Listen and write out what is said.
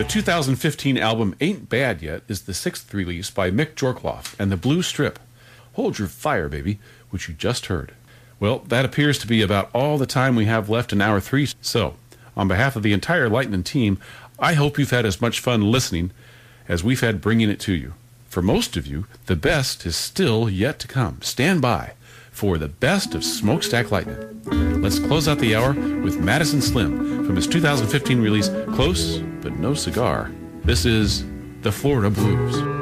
The 2015 album Ain't Bad Yet is the sixth release by Mick Jorkloff and the Blue Strip. Hold Your Fire, Baby, which you just heard. Well, that appears to be about all the time we have left in Hour 3. So, on behalf of the entire Lightning team, I hope you've had as much fun listening as we've had bringing it to you. For most of you, the best is still yet to come. Stand by for the best of Smokestack Lightning. Let's close out the hour with Madison Slim from his 2015 release, Close But No Cigar. This is The Florida Blues.